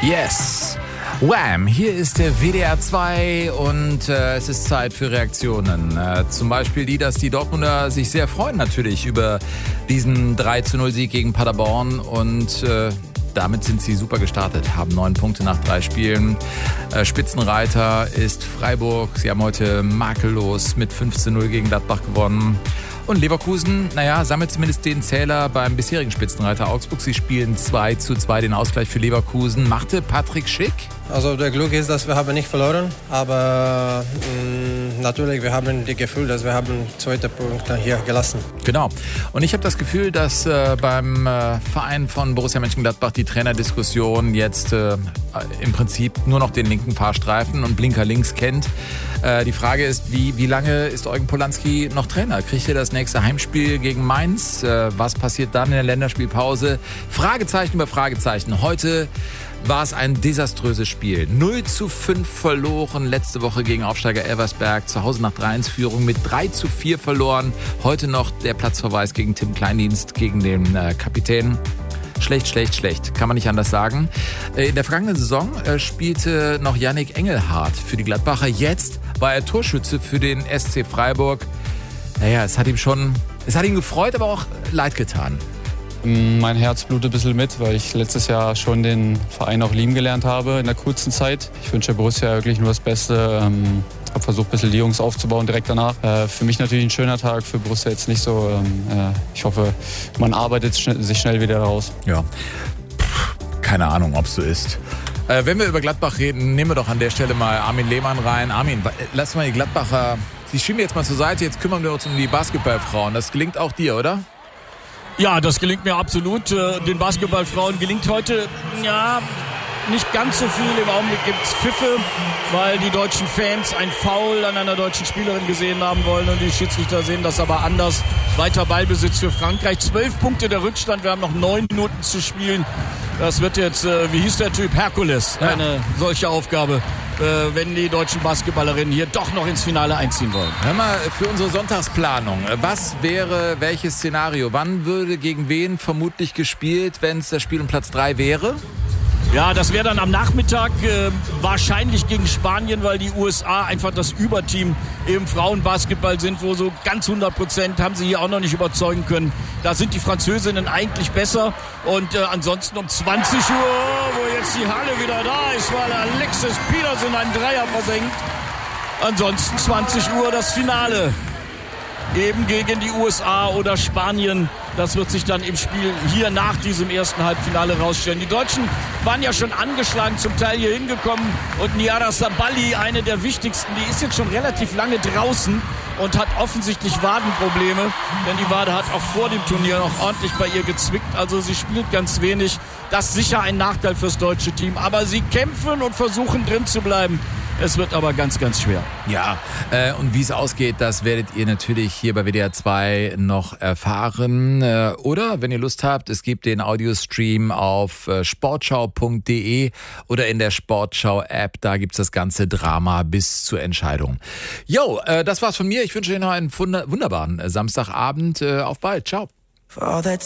Yes. Wham! Hier ist der WDR 2 und es ist Zeit für Reaktionen. Zum Beispiel die, dass die Dortmunder sich sehr freuen natürlich über diesen 3-0-Sieg gegen Paderborn und damit sind sie super gestartet, haben 9 Punkte nach 3 Spielen. Spitzenreiter ist Freiburg. Sie haben heute makellos mit 15-0 gegen Gladbach gewonnen. Und Leverkusen, sammelt zumindest den Zähler beim bisherigen Spitzenreiter Augsburg. Sie spielen 2-2 den Ausgleich für Leverkusen. Machte Patrick Schick? Also der Glück ist, dass wir haben nicht verloren, aber natürlich, wir haben das Gefühl, dass wir haben 2 Punkte hier gelassen. Genau. Und ich habe das Gefühl, dass beim Verein von Borussia Mönchengladbach die Trainerdiskussion jetzt im Prinzip nur noch den linken Fahrstreifen und Blinker links kennt. Die Frage ist, wie lange ist Eugen Polanski noch Trainer? Kriegt er das nächste Heimspiel gegen Mainz? Was passiert dann in der Länderspielpause? Fragezeichen über Fragezeichen. Heute war es ein desaströses Spiel. 0-5 verloren letzte Woche gegen Aufsteiger Elversberg. Zu Hause nach 3-1-Führung mit 3-4 verloren. Heute noch der Platzverweis gegen Tim Kleindienst, gegen den Kapitän. Schlecht. Kann man nicht anders sagen. In der vergangenen Saison spielte noch Yannick Engelhardt für die Gladbacher. Jetzt war er Torschütze für den SC Freiburg. Es hat ihm gefreut, aber auch leid getan. Mein Herz blutet ein bisschen mit, weil ich letztes Jahr schon den Verein auch lieben gelernt habe in der kurzen Zeit. Ich wünsche Borussia wirklich nur das Beste. Habe versucht, ein bisschen die Jungs aufzubauen direkt danach. Für mich natürlich ein schöner Tag, für Borussia jetzt nicht so. Ich hoffe, man arbeitet sich schnell wieder raus. Ja, keine Ahnung, ob es so ist. Wenn wir über Gladbach reden, nehmen wir doch an der Stelle mal Armin Lehmann rein. Armin, lass mal die Gladbacher, Sie schieben jetzt mal zur Seite, jetzt kümmern wir uns um die Basketballfrauen. Das gelingt auch dir, oder? Ja, das gelingt mir absolut. Den Basketballfrauen gelingt heute, nicht ganz so viel. Im Augenblick gibt's Pfiffe, weil die deutschen Fans ein Foul an einer deutschen Spielerin gesehen haben wollen und die Schiedsrichter sehen das aber anders. Weiter Ballbesitz für Frankreich. 12 Punkte der Rückstand. Wir haben noch 9 Minuten zu spielen. Das wird jetzt, wie hieß der Typ? Herkules. Ja. Eine solche Aufgabe, wenn die deutschen Basketballerinnen hier doch noch ins Finale einziehen wollen. Hör mal, für unsere Sonntagsplanung, was wäre welches Szenario? Wann würde gegen wen vermutlich gespielt, wenn es das Spiel um Platz 3 wäre? Ja, das wäre dann am Nachmittag wahrscheinlich gegen Spanien, weil die USA einfach das Überteam im Frauenbasketball sind, wo so ganz 100% haben sie hier auch noch nicht überzeugen können. Da sind die Französinnen eigentlich besser und ansonsten um 20 Uhr, wo jetzt die Halle wieder da ist, weil Alexis Peterson einen Dreier versenkt. Ansonsten 20 Uhr das Finale. Eben gegen die USA oder Spanien. Das wird sich dann im Spiel hier nach diesem ersten Halbfinale rausstellen. Die Deutschen waren ja schon angeschlagen, zum Teil hier hingekommen. Und Niara Sabali, eine der wichtigsten, die ist jetzt schon relativ lange draußen und hat offensichtlich Wadenprobleme. Denn die Wade hat auch vor dem Turnier noch ordentlich bei ihr gezwickt. Also sie spielt ganz wenig. Das ist sicher ein Nachteil fürs deutsche Team. Aber sie kämpfen und versuchen drin zu bleiben. Es wird aber ganz, ganz schwer. Ja, und wie es ausgeht, das werdet ihr natürlich hier bei WDR 2 noch erfahren. Oder, wenn ihr Lust habt, es gibt den Audiostream auf sportschau.de oder in der Sportschau-App. Da gibt's das ganze Drama bis zur Entscheidung. Jo, das war's von mir. Ich wünsche Ihnen noch einen wunderbaren Samstagabend. Auf bald. Ciao.